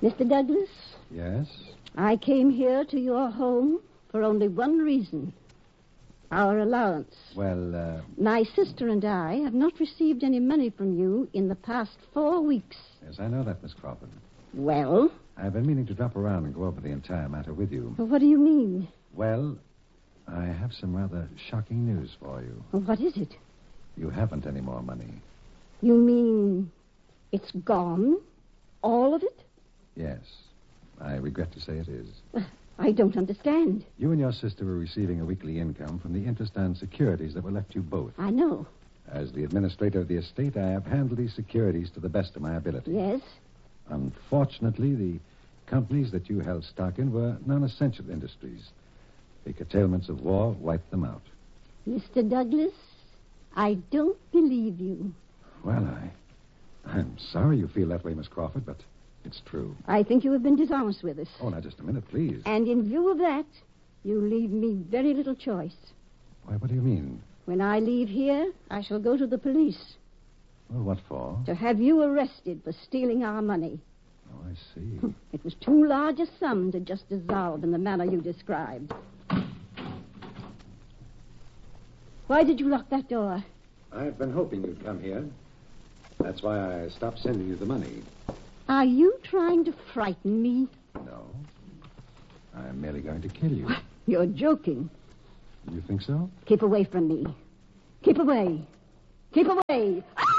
Mr. Douglas? Yes? I came here to your home for only one reason. Our allowance. Well, My sister and I have not received any money from you in the past 4 weeks. yes, I know that, Miss Crawford. Well? I've been meaning to drop around and go over the entire matter with you. What do you mean? Well, I have some rather shocking news for you. What is it? You haven't any more money. You mean it's gone? All of it? Yes. I regret to say it is. I don't understand. You and your sister were receiving a weekly income from the interest on securities that were left you both. I know. As the administrator of the estate, I have handled these securities to the best of my ability. Yes? Unfortunately, the companies that you held stock in were non-essential industries. The curtailments of war wiped them out. Mr. Douglas, I don't believe you. Well, I'm sorry you feel that way, Miss Crawford, but it's true. I think you have been dishonest with us. Oh, now, just a minute, please. And in view of that, you leave me very little choice. Why, what do you mean? When I leave here, I shall go to the police Well, what for? to have you arrested for stealing our money. Oh, I see. It was too large a sum to just dissolve in the manner you described. Why did you lock that door? I've been hoping you'd come here. That's why I stopped sending you the money. Are you trying to frighten me? No. I'm merely going to kill you. You're joking. You think so? Keep away from me. Keep away. Keep away. Ah!